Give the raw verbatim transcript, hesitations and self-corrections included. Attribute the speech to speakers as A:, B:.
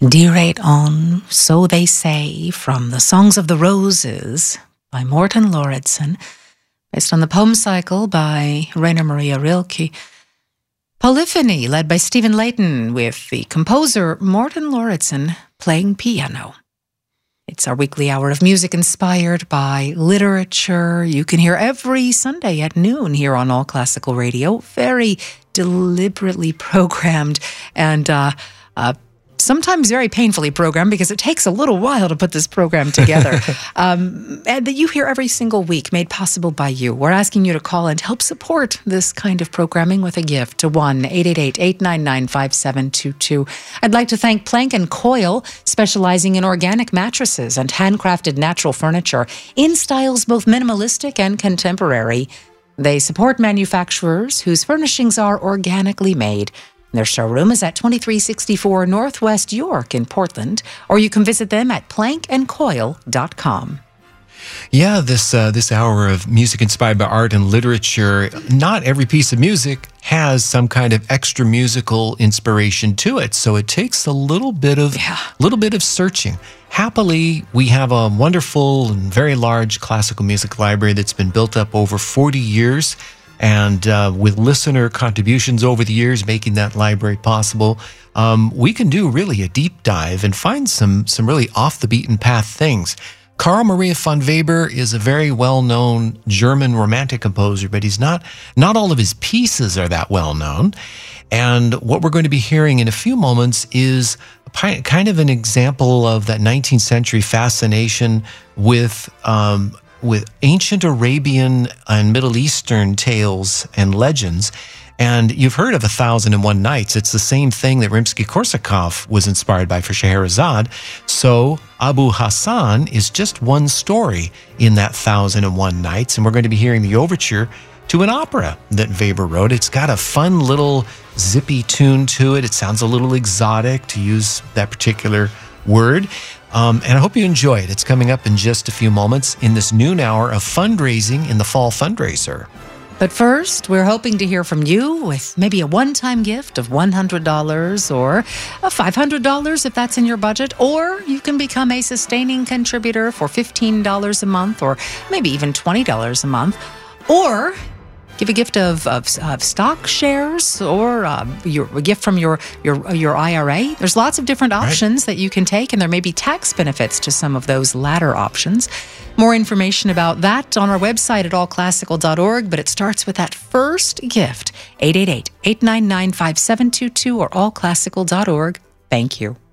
A: Dirate on, So They Say, from the Songs of the Roses by Morten Lauridsen, based on the poem cycle by Rainer Maria Rilke. Polyphony, led by Stephen Layton, with the composer Morten Lauridsen playing piano. It's our weekly hour of music inspired by literature. You can hear every Sunday at noon here on All Classical Radio. Very deliberately programmed and uh, uh, sometimes very painfully programmed, because it takes a little while to put this program together. um, and that you hear every single week, made possible by you. We're asking you to call and help support this kind of programming with a gift to one eight eight eight, eight nine nine, five seven two two. I'd like to thank Plank and Coil, specializing in organic mattresses and handcrafted natural furniture in styles both minimalistic and contemporary. They support manufacturers whose furnishings are organically made. Their showroom is at twenty-three sixty-four Northwest York in Portland, or you can visit them at plank and coil dot com.
B: Yeah, this uh, this hour of music inspired by art and literature, not every piece of music has some kind of extra musical inspiration to it, so it takes a little bit of yeah. little bit of searching. Happily, we have a wonderful and very large classical music library that's been built up over forty years. And uh, with listener contributions over the years, making that library possible, um, we can do really a deep dive and find some some really off the beaten path things. Carl Maria von Weber is a very well-known German romantic composer, but he's not not all of his pieces are that well known. And what we're going to be hearing in a few moments is a, kind of an example of that nineteenth century fascination with um, with ancient Arabian and Middle Eastern tales and legends. And you've heard of A Thousand and One Nights. It's the same thing that Rimsky-Korsakov was inspired by for Scheherazade. So Abu Hassan is just one story in that Thousand and One Nights. And we're going to be hearing the overture to an opera that Weber wrote. It's got a fun little zippy tune to it. It sounds a little exotic, to use that particular word. Um, and I hope you enjoy it. It's coming up in just a few moments in this noon hour of fundraising in the Fall Fundraiser.
A: But first, we're hoping to hear from you with maybe a one-time gift of one hundred dollars or a five hundred dollars if that's in your budget, or you can become a sustaining contributor for fifteen dollars a month, or maybe even twenty dollars a month, or give a gift of, of, of stock shares, or uh, your, a gift from your, your your I R A. There's lots of different options right. that you can take, and there may be tax benefits to some of those latter options. More information about that on our website at all classical dot org, but it starts with that first gift, eight eight eight, eight nine nine, five seven two two or all classical dot org. Thank you.